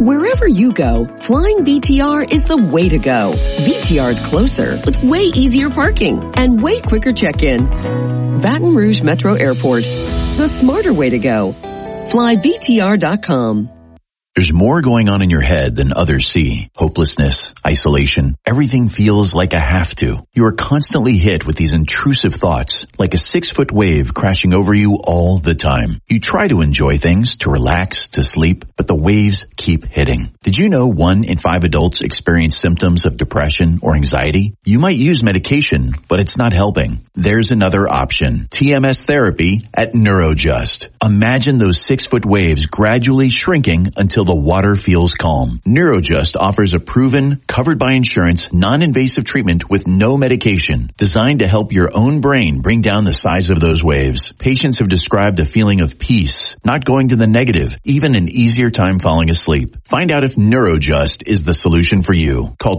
Wherever you go, flying BTR is the way to go. BTR is closer with way easier parking and way quicker check-in. Baton Rouge Metro Airport, the smarter way to go. FlyBTR.com. There's more going on in your head than others see. Hopelessness, isolation, everything feels like a have to. You are constantly hit with these intrusive thoughts, like a 6-foot wave crashing over you all the time. You try to enjoy things, to relax, to sleep, but the waves keep hitting. Did you know 1 in 5 adults experience symptoms of depression or anxiety? You might use medication, but it's not helping. There's another option. TMS therapy at Neurojust. Imagine those 6-foot waves gradually shrinking until the water feels calm. Neurojust offers a proven, covered by insurance, non-invasive treatment with no medication, designed to help your own brain bring down the size of those waves. Patients have described a feeling of peace, not going to the negative, even an easier time falling asleep. Find out if Neurojust is the solution for you. Call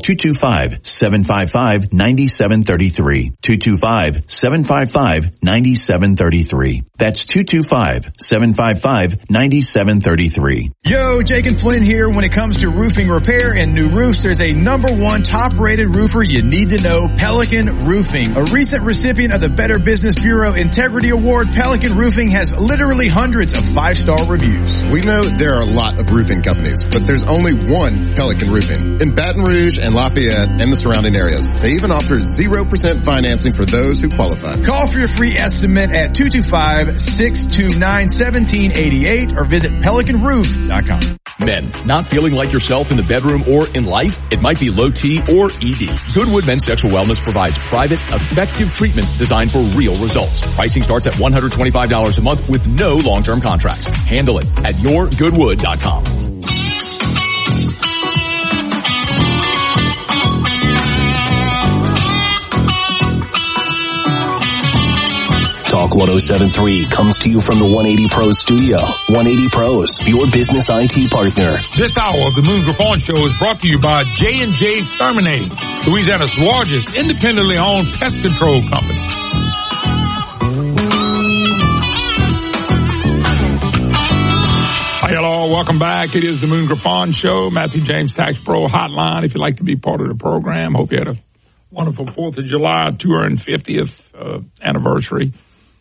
225-755-9733. 225-755-9733. That's 225-755-9733. Yo, Jake and Flynn here. When it comes to roofing repair and new roofs, there's a #1 top-rated roofer you need to know, Pelican Roofing. A recent recipient of the Better Business Bureau Integrity Award, Pelican Roofing has literally hundreds of 5-star reviews. We know there are a lot of roofing companies, but there's only one Pelican Roofing in Baton Rouge and Lafayette and the surrounding areas. They even offer 0% financing for those who qualify. Call for your free estimate at 225-629-1788 or visit pelicanroof.com. Men, not feeling like yourself in the bedroom or in life? It might be low T or ED. Goodwood Men's Sexual Wellness provides private, effective treatment designed for real results. Pricing starts at $125 a month with no long-term contracts. Handle it at yourgoodwood.com. Talk 107.3 comes to you from the 180 Pros studio. 180 Pros, your business IT partner. This hour of the Moon Griffon Show is brought to you by J&J Exterminate, Louisiana's largest independently owned pest control company. Hi, hello, welcome back. It is the Moon Griffon Show, Matthew James Tax Pro Hotline. If you'd like to be part of the program, hope you had a wonderful 4th of July, 250th anniversary.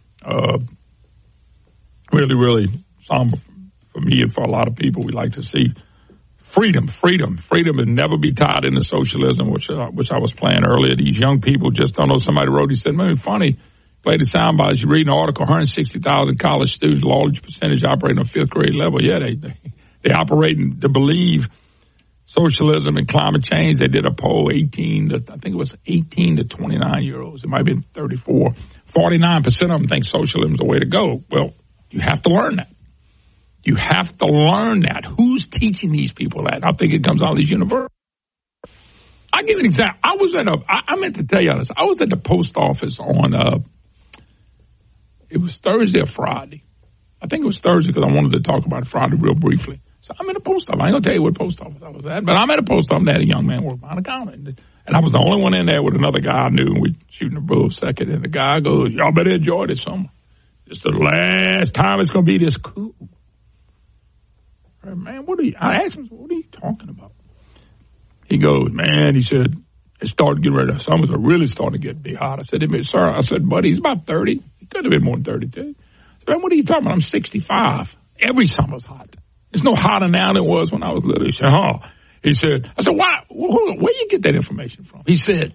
Really somber for me and for a lot of people. We like to see freedom and never be tied into socialism, which I was playing earlier. These young people just don't know. Somebody wrote, he said, man, funny, play the soundbite. You read an article, 160,000 college students, large percentage operating on 5th grade level. Yeah, they operate to believe socialism and climate change. They did a poll, 18 to 29-year-olds. It might have been 34. 49% of them think socialism is the way to go. Well, you have to learn that. You have to learn that. Who's teaching these people that? I think it comes out of these universities. I'll give you an example. I meant to tell you this. I was at the post office on, it was Thursday or Friday. I think it was Thursday because I wanted to talk about it Friday real briefly. So I'm in a post office. I ain't going to tell you what post office I was at, but I'm at a post office and had a young man work behind the counter. And I was the only one in there with another guy I knew, and we shooting a bull second. And the guy goes, y'all better enjoy this summer. It's the last time it's going to be this cool. Man, I asked him, what are you talking about? He goes, man, he said, it started getting ready. Summers are really starting to get hot. I said, sir, I said, buddy, he's about 30. He could have been more than 32. I said, man, what are you talking about? I'm 65. Every summer's hot. It's no hotter now than it was when I was little. He said, He said, I said, why? Where you get that information from? He said,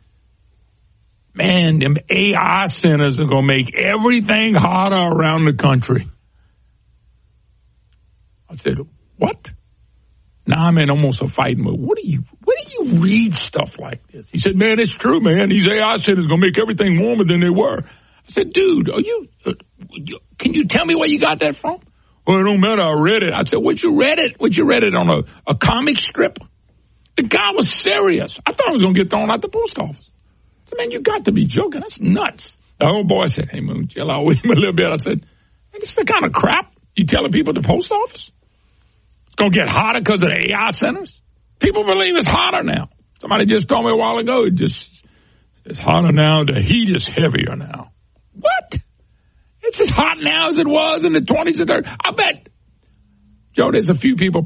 man, them AI centers are going to make everything hotter around the country. I said, what? Now I'm in almost a fighting mode. Where do you read stuff like this? He said, man, it's true, man. These AI centers are going to make everything warmer than they were. I said, dude, can you tell me where you got that from? Well, it don't matter. I read it. I said, what you read it on a comic strip? The guy was serious. I thought I was going to get thrown out the post office. I said, man, you got to be joking. That's nuts. The old boy said, hey, Moon, chill out with him a little bit. I said, hey, this is the kind of crap you telling people at the post office? It's going to get hotter because of the AI centers? People believe it's hotter now. Somebody just told me a while ago, it's hotter now. The heat is heavier now. What? It's as hot now as it was in the 20s and 30s. I bet, Joe, there's a few people